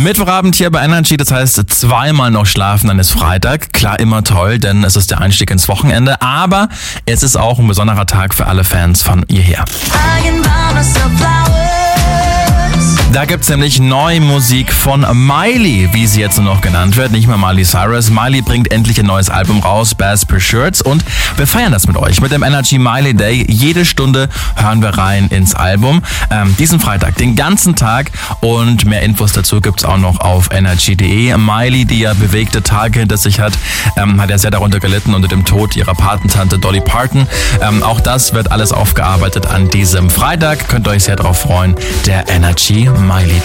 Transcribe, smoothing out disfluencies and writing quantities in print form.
Mittwochabend hier bei Energy, das heißt zweimal noch schlafen, dann ist Freitag. Klar, immer toll, denn es ist der Einstieg ins Wochenende, aber es ist auch ein besonderer Tag für alle Fans von ihr her. Da gibt's nämlich neue Musik von Miley, wie sie jetzt nur noch genannt wird, nicht mehr Miley Cyrus. Miley bringt endlich ein neues Album raus, Bass Per Shirts, und wir feiern das mit euch, mit dem Energy Miley Day. Jede Stunde hören wir rein ins Album, diesen Freitag, den ganzen Tag, und mehr Infos dazu gibt's auch noch auf energy.de. Miley, die ja bewegte Tage hinter sich hat ja sehr darunter gelitten unter dem Tod ihrer Patentante Dolly Parton. Auch das wird alles aufgearbeitet an diesem Freitag, könnt ihr euch sehr darauf freuen, der Energy Miley Day.